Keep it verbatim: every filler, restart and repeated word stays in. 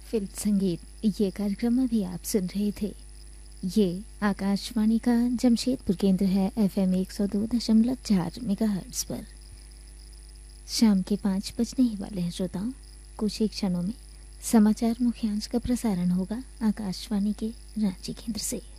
Film संगीत ये कार्यक्रम अभी आप सुन रहे थे। ये आकाशवाणी का जमशेदपुर केंद्र है, एफएम एक सौ दो दशमलव चार मेगाहर्ट्ज पर। शाम के पाँच बजने ही वाले हैं श्रोताओं। कुछ ही क्षणों में समाचार मुख्यांश का प्रसारण होगा आकाशवाणी के रांची केंद्र से।